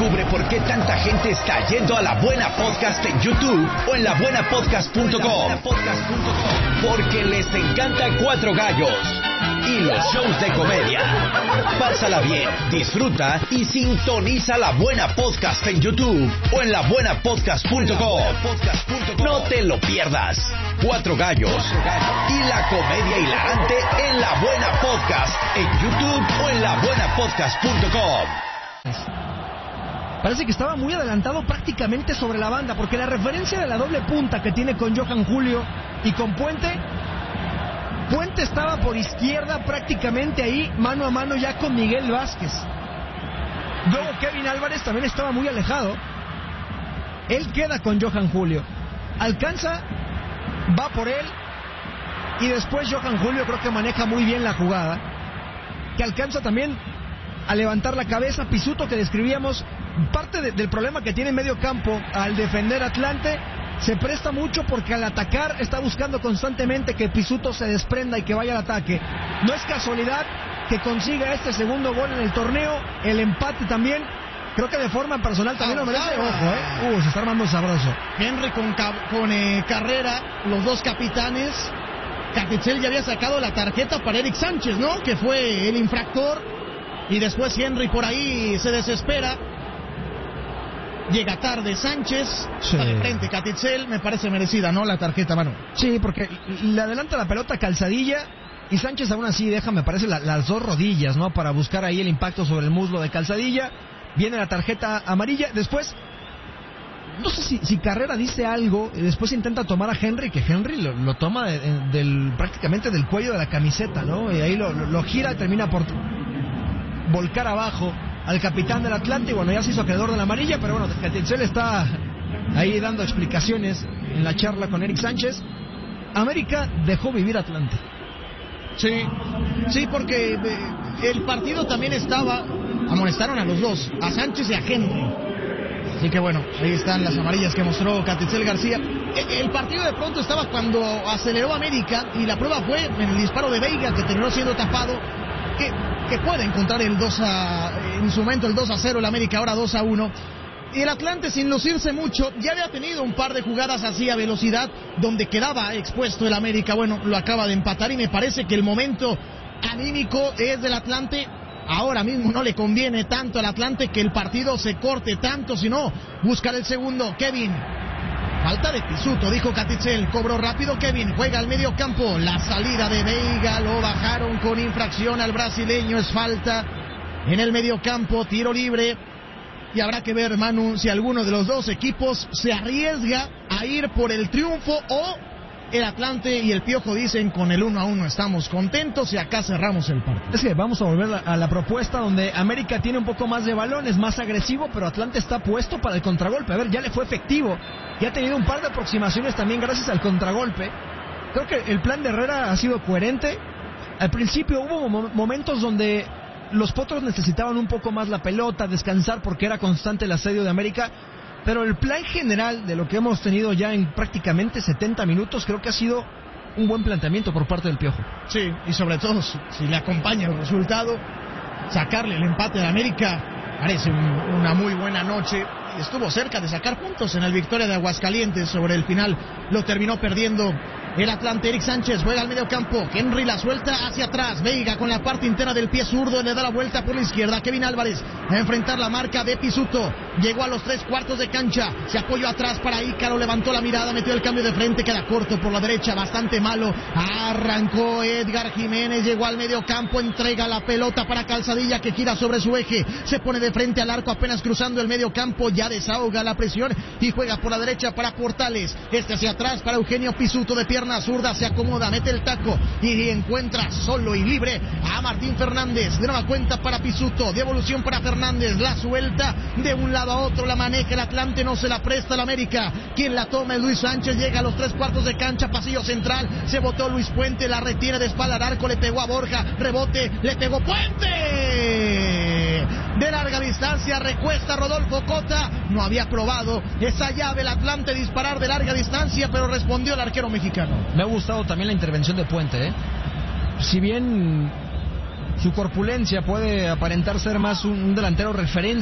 Descubre por qué tanta gente está yendo a La Buena Podcast en YouTube o en labuenapodcast.com. Porque les encanta Cuatro Gallos y los shows de comedia. Pásala bien, disfruta y sintoniza La Buena Podcast en YouTube o en labuenapodcast.com. No te lo pierdas. Cuatro Gallos y la comedia hilarante en La Buena Podcast en YouTube o en labuenapodcast.com. Parece que estaba muy adelantado prácticamente sobre la banda, porque la referencia de la doble punta que tiene con Johan Julio y con Puente estaba por izquierda prácticamente ahí, mano a mano ya con Miguel Vázquez. Luego Kevin Álvarez también estaba muy alejado. Él queda con Johan Julio, alcanza, va por él, y después Johan Julio creo que maneja muy bien la jugada, que alcanza también a levantar la cabeza. Pisuto, que describíamos, parte del problema que tiene en medio campo al defender Atlante, se presta mucho porque al atacar está buscando constantemente que Pisuto se desprenda y que vaya al ataque. No es casualidad que consiga este segundo gol en el torneo, el empate también. Creo que de forma personal también lo merece. Ojo, se está armando sabroso. Henry con Carrera, los dos capitanes. Catitzel ya había sacado la tarjeta para Eric Sánchez, ¿no? Que fue el infractor. Y después Henry por ahí se desespera. Llega tarde Sánchez, sí. Está de frente Catitzel, me parece merecida, ¿no? La tarjeta, mano. Sí, porque le adelanta la pelota Calzadilla y Sánchez aún así deja, me parece, las dos rodillas, ¿no? Para buscar ahí el impacto sobre el muslo de Calzadilla. Viene la tarjeta amarilla. Después, no sé si Carrera dice algo, después intenta tomar a Henry, que Henry lo toma prácticamente del cuello de la camiseta, ¿no? Y ahí lo gira y termina por volcar abajo al capitán del Atlante, y bueno, ya se hizo acreedor de la amarilla, pero bueno, Catitzel está ahí dando explicaciones en la charla con Eric Sánchez. América dejó vivir a Atlante. Sí, porque el partido también estaba, amonestaron a los dos, a Sánchez y a Henry. Así que bueno, ahí están las amarillas que mostró Catitzel García. El partido de pronto estaba cuando aceleró América, y la prueba fue en el disparo de Veiga, que terminó siendo tapado, que puede encontrar en su momento el 2-0 el América, ahora 2-1. Y el Atlante, sin lucirse mucho, ya había tenido un par de jugadas así a velocidad donde quedaba expuesto el América. Bueno, lo acaba de empatar, y me parece que el momento anímico es del Atlante. Ahora mismo no le conviene tanto al Atlante que el partido se corte tanto, sino buscar el segundo. Kevin, falta de Pisuto, dijo Catitzel. Cobró rápido Kevin, juega al medio campo. La salida de Veiga, lo bajaron con infracción al brasileño. Es falta en el medio campo, tiro libre. Y habrá que ver, Manu, si alguno de los dos equipos se arriesga a ir por el triunfo, o el Atlante y el Piojo dicen con el 1-1 estamos contentos y acá cerramos el partido. Es que vamos a volver a la propuesta donde América tiene un poco más de balón, es más agresivo, pero Atlante está puesto para el contragolpe. A ver, ya le fue efectivo, ya ha tenido un par de aproximaciones también gracias al contragolpe. Creo que el plan de Herrera ha sido coherente. Al principio hubo momentos donde los Potros necesitaban un poco más la pelota, descansar, porque era constante el asedio de América. Pero el plan general de lo que hemos tenido ya en prácticamente 70 minutos, creo que ha sido un buen planteamiento por parte del Piojo. Sí, y sobre todo si le acompaña el resultado, sacarle el empate a América parece una muy buena noche. Estuvo cerca de sacar puntos en el Victoria de Aguascalientes, sobre el final lo terminó perdiendo el Atlante. Eric Sánchez juega al medio campo, Henry la suelta hacia atrás, Veiga con la parte interna del pie zurdo le da la vuelta por la izquierda. Kevin Álvarez a enfrentar la marca de Pisuto, llegó a los 3/4 de cancha, se apoyó atrás para Ícaro, levantó la mirada, metió el cambio de frente, queda corto por la derecha, bastante malo. Arrancó Edgar Jiménez, llegó al medio campo, entrega la pelota para Calzadilla, que gira sobre su eje, se pone de frente al arco apenas cruzando el medio campo, ya desahoga la presión y juega por la derecha para Portales, hacia atrás para Eugenio Pisuto, de pierna zurda se acomoda, mete el taco y encuentra solo y libre a Martín Fernández. De nueva cuenta para Pisuto, devolución para Fernández, la suelta de un lado a otro, la maneja el Atlante, no se la presta el América. Quien la toma es Luis Sánchez, llega a los 3/4 de cancha, pasillo central, se botó Luis Puente, la retiene de espalda al arco, le pegó a Borja, rebote, le pegó Puente. De larga distancia, recuesta Rodolfo Cota, no había probado esa llave el Atlante, disparar de larga distancia, pero respondió el arquero mexicano. Me ha gustado también la intervención de Puente, Si bien su corpulencia puede aparentar ser más un delantero referencia